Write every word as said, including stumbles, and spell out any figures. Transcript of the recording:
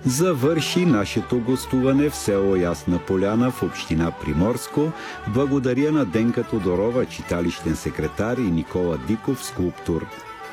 завърши нашето гостуване в село Ясна поляна в община Приморско. Благодаря на Денка Тодорова, читалищен секретар, и Никола Диков, скулптор.